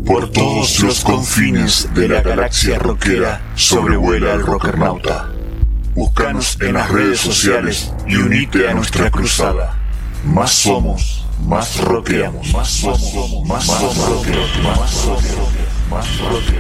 Por todos los confines de la galaxia rockera sobrevuela el Rockernauta. Búscanos en las redes sociales y unite a nuestra cruzada. Más somos, más rockeamos, más somos, más rockeamos, más rockeamos.